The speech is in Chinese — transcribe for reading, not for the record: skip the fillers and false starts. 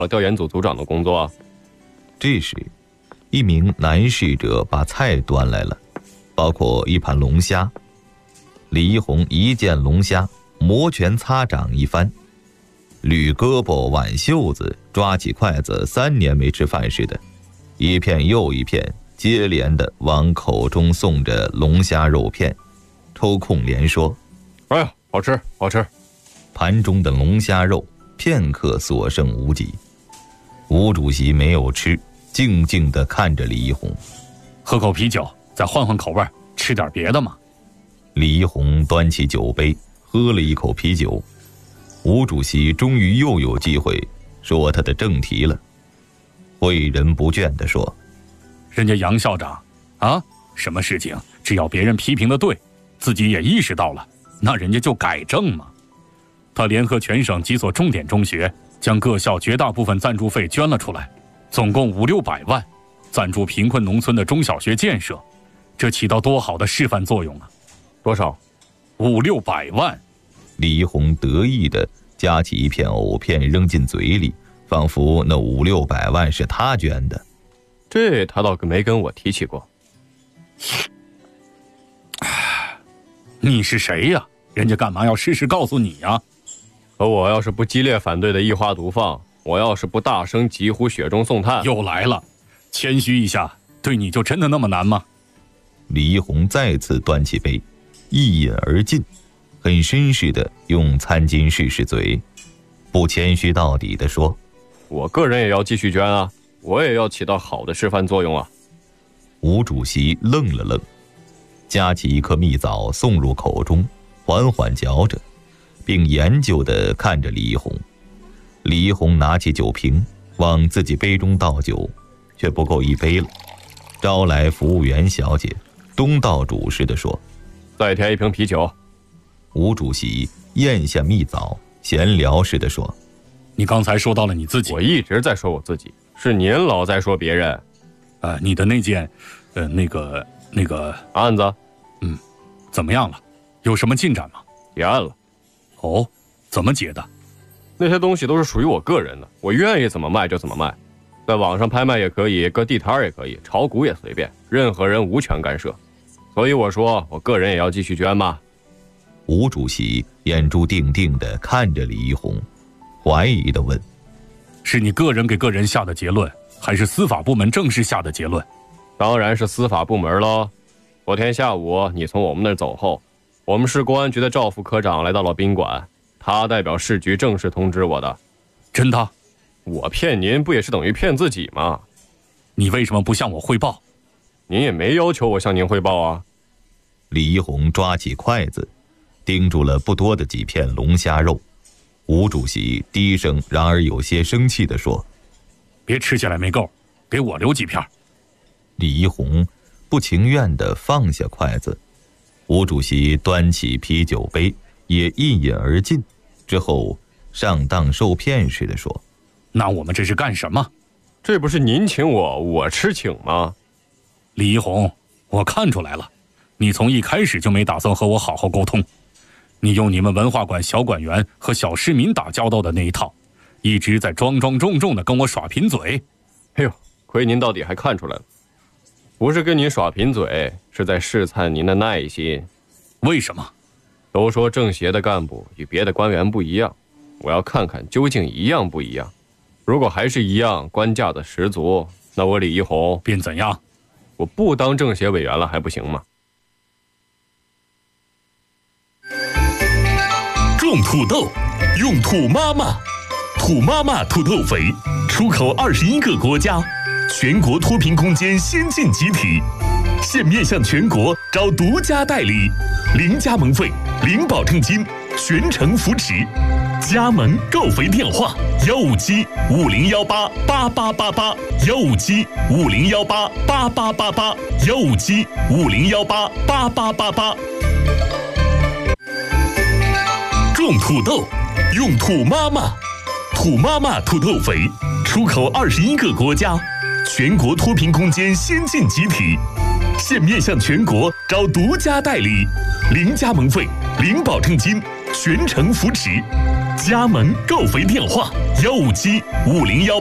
了调研组组长的工作。 这时，一名男侍者把菜端来了，包括一盘龙虾。李一红一见龙虾，摩拳擦掌一番，捋胳膊挽袖子，抓起筷子，3年没吃饭似的，一片又一片接连的往口中送着龙虾肉片，抽空连说：“ 哎呀，好吃，好吃！” 盘中的龙虾肉片刻所剩无几。吴主席没有吃，静静地看着李一红。 喝口啤酒，再换换口味，吃点别的嘛。 李一红端起酒杯，喝了一口啤酒。吴主席终于又有机会说他的正题了，诲人不倦地说：“ 人家杨校长啊，什么事情只要别人批评的对，自己也意识到了，那人家就改正嘛。他联合全省几所重点中学，将各校绝大部分赞助费捐了出来，总共500-600万，赞助贫困农村的中小学建设，这起到多好的示范作用啊！ 多少 ？500-600万。” 李一红得意地夹起一片藕片扔进嘴里，仿佛那500-600万是他捐的。 这他倒没跟我提起过。 你是谁呀？人家干嘛要事事告诉你呀？ 可我要是不激烈反对的异花毒放，我要是不大声疾呼雪中送炭， 又来了，谦虚一下，对你就真的那么难吗？ 李一红再次端起杯，一饮而尽，很绅士的用餐巾试嘴，不谦虚到底的说：“ 我个人也要继续捐啊，我也要起到好的示范作用啊。” 吴主席愣了愣，夹起一颗蜜枣送入口中，缓缓嚼着，并研究地看着李一红。李一红拿起酒瓶往自己杯中倒酒，却不够一杯了，招来服务员小姐，东道主似的说：“ 再添一瓶啤酒。” 吴主席咽下蜜枣，闲聊似的说：“ 你刚才说到了你自己。” 我一直在说我自己，是您老在说别人。 你的那件，那个案子， 怎么样了？有什么进展吗？ 结案了。 哦，怎么结的？ 那些东西都是属于我个人的，我愿意怎么卖就怎么卖，在网上拍卖也可以，搁地摊也可以，炒股也随便，任何人无权干涉。所以我说，我个人也要继续捐嘛。 吴主席眼珠定定地看着李一红，怀疑地问：“ 是你个人给个人下的结论，还是司法部门正式下的结论？” 当然是司法部门喽。昨天下午你从我们那儿走后，我们市公安局的赵副科长来到了宾馆，他代表市局正式通知我的。 真的？ 我骗您不也是等于骗自己吗？ 你为什么不向我汇报？ 您也没要求我向您汇报啊。 李一红抓起筷子盯住了不多的几片龙虾肉。吴主席低声然而有些生气地说：“ 别吃下来没够，给我留几片。” 李一红不情愿地放下筷子。吴主席端起啤酒杯也一饮而尽，之后上当受骗似的说：“ 那我们这是干什么？ 这不是您请我，我吃请吗？” 李一红，我看出来了，你从一开始就没打算和我好好沟通。你用你们文化馆小馆员和小市民打交道的那一套，一直在庄庄重重的跟我耍贫嘴。 哎呦，亏您到底还看出来了。不是跟您耍贫嘴，是在试探您的耐心。 为什么？ 都说政协的干部与别的官员不一样，我要看看究竟一样不一样。如果还是一样，官架子十足，那我李一红便怎样？ 我不当政协委员了还不行吗？ 种土豆，用土妈妈，土妈妈土豆肥，出口21个国家，全国脱贫攻坚先进集体，现面向全国招独家代理，零加盟费，零保证金，全程扶持。加盟购肥电话：157-5018-8888，157-5018-8888，157-5018-8888。种土豆，用土妈妈，土妈妈土豆肥，出口21个国家，全国脱贫攻坚先进集体，现面向全国招独家代理，零加盟费，零保证金，全程扶持。 加盟购肥电话：157-501。